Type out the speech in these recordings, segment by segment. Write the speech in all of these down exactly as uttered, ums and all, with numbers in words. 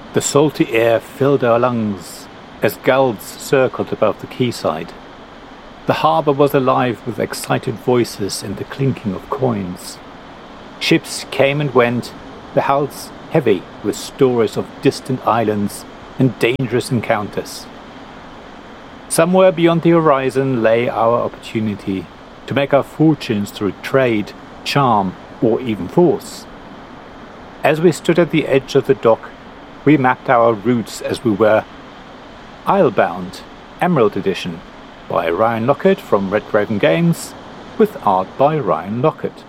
The salty air filled our lungs as gulls circled above the quayside. The harbour was alive with excited voices and the clinking of coins. Ships came and went, the hulls heavy with stories of distant islands and dangerous encounters. Somewhere beyond the horizon lay our opportunity to make our fortunes through trade, charm, or even force. As we stood at the edge of the dock, we mapped our routes as we were. Islebound, Emerald Edition, by Ryan Lockett from Red Raven Games, with art by Ryan Lockett.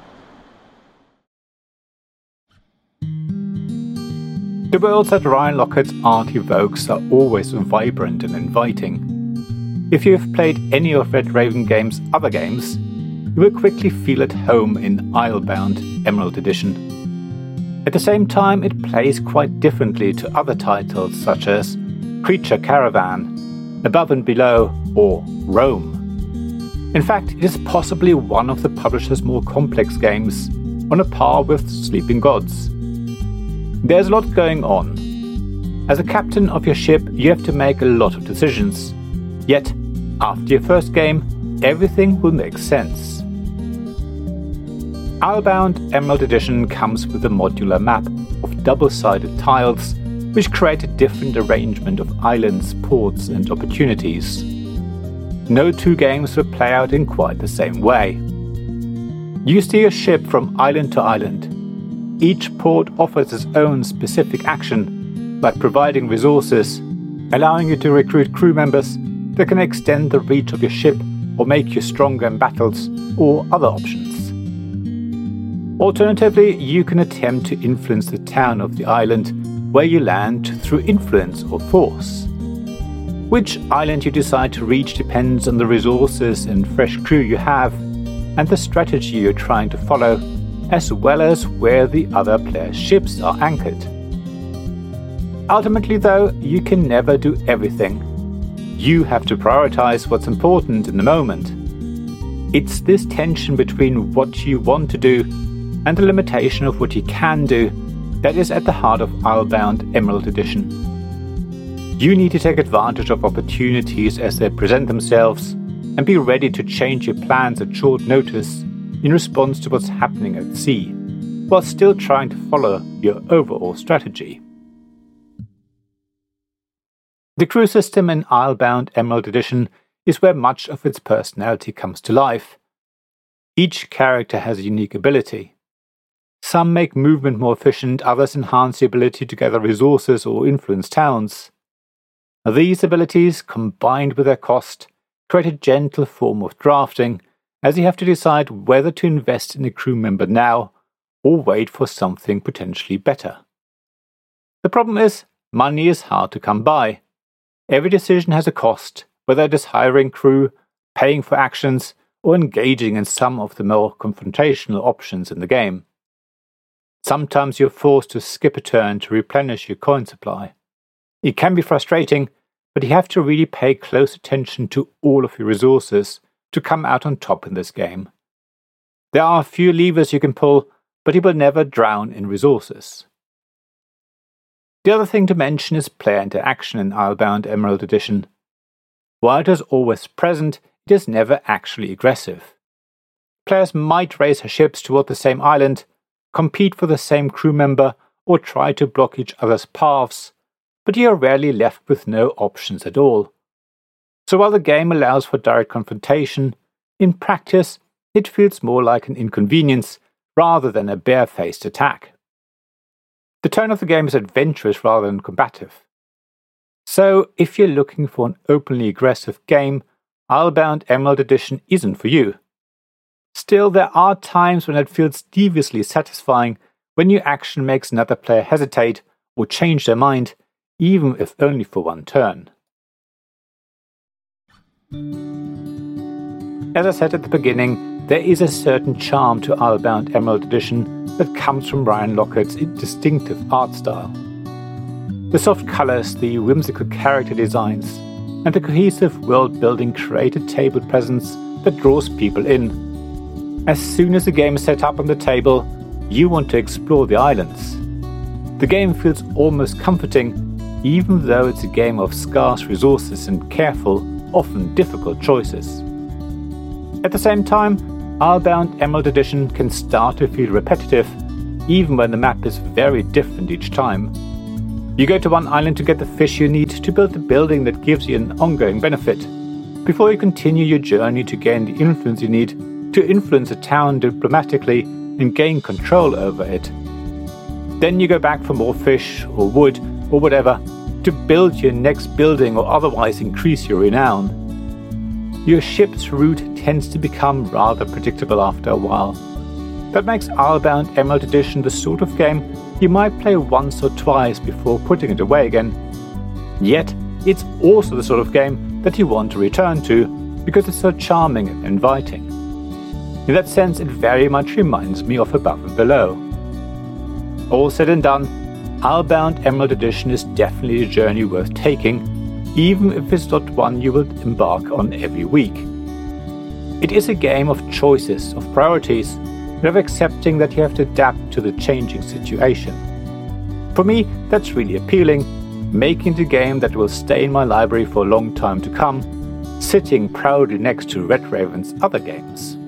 The worlds that Ryan Lockett's art evokes are always vibrant and inviting. If you have played any of Red Raven Games' other games, you will quickly feel at home in Islebound Emerald Edition. At the same time, it plays quite differently to other titles such as Creature Caravan, Above and Below, or Rome. In fact, it is possibly one of the publisher's more complex games, on a par with Sleeping Gods. There's a lot going on. As a captain of your ship, you have to make a lot of decisions. Yet, after your first game, everything will make sense. Islebound Emerald Edition comes with a modular map of double-sided tiles, which create a different arrangement of islands, ports, and opportunities. No two games will play out in quite the same way. You steer your ship from island to island. Each port offers its own specific action, like providing resources, allowing you to recruit crew members that can extend the reach of your ship or make you stronger in battles, or other options. Alternatively, you can attempt to influence the town of the island where you land through influence or force. Which island you decide to reach depends on the resources and fresh crew you have, and the strategy you're trying to follow, as well as where the other players' ships are anchored. Ultimately, though, you can never do everything. You have to prioritize what's important in the moment. It's this tension between what you want to do and the limitation of what you can do that is at the heart of Islebound Emerald Edition. You need to take advantage of opportunities as they present themselves and be ready to change your plans at short notice in response to what's happening at sea, while still trying to follow your overall strategy. The crew system in Islebound Emerald Edition is where much of its personality comes to life. Each character has a unique ability. Some make movement more efficient, others enhance the ability to gather resources or influence towns. These abilities, combined with their cost, create a gentle form of drafting, as you have to decide whether to invest in a crew member now or wait for something potentially better. The problem is, money is hard to come by. Every decision has a cost, whether it is hiring crew, paying for actions, or engaging in some of the more confrontational options in the game. Sometimes you're forced to skip a turn to replenish your coin supply. It can be frustrating, but you have to really pay close attention to all of your resources to come out on top in this game. There are a few levers you can pull, but you will never drown in resources. The other thing to mention is player interaction in Islebound Emerald Edition. While it is always present, it is never actually aggressive. Players might race their ships toward the same island, compete for the same crew member, or try to block each other's paths, but you are rarely left with no options at all. So while the game allows for direct confrontation, in practice it feels more like an inconvenience rather than a barefaced attack. The tone of the game is adventurous rather than combative. So, if you're looking for an openly aggressive game, Islebound Emerald Edition isn't for you. Still, there are times when it feels deviously satisfying when your action makes another player hesitate or change their mind, even if only for one turn. As I said at the beginning, there is a certain charm to Islebound Emerald Edition that comes from Ryan Lockett's distinctive art style. The soft colours, the whimsical character designs, and the cohesive world-building create a table presence that draws people in. As soon as the game is set up on the table, you want to explore the islands. The game feels almost comforting, even though it's a game of scarce resources and careful, often difficult choices. At the same time, Islebound Emerald Edition can start to feel repetitive, even when the map is very different each time. You go to one island to get the fish you need to build the building that gives you an ongoing benefit, before you continue your journey to gain the influence you need to influence a town diplomatically and gain control over it. Then you go back for more fish, or wood, or whatever, to build your next building or otherwise increase your renown. Your ship's route tends to become rather predictable after a while. That makes Islebound Emerald Edition the sort of game you might play once or twice before putting it away again. Yet, it's also the sort of game that you want to return to because it's so charming and inviting. In that sense, it very much reminds me of Above and Below. All said and done, Islebound Emerald Edition is definitely a journey worth taking, even if it's not one you will embark on every week. It is a game of choices, of priorities, and of accepting that you have to adapt to the changing situation. For me, that's really appealing, making it a game that will stay in my library for a long time to come, sitting proudly next to Red Raven's other games.